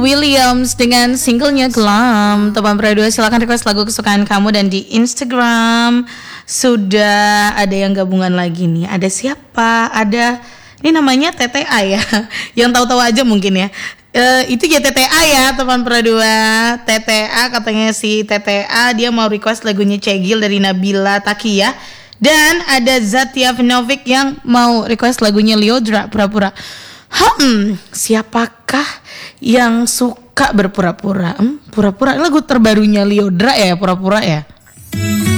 Williams dengan singlenya Glam. Teman berdua silakan request lagu kesukaan kamu. Dan di Instagram sudah ada yang gabungan lagi nih. Ada siapa? Ada, ini namanya TTA ya. Yang tahu-tahu aja mungkin ya. Itu ya TTA ya teman berdua. TTA katanya si TTA dia mau request lagunya Cegil dari Nabila Takia. Dan ada Zatia Vinovic yang mau request lagunya Liodra Pura-Pura. Siapakah yang suka berpura-pura? Pura-pura lagu terbarunya Liodra ya, Pura-pura ya.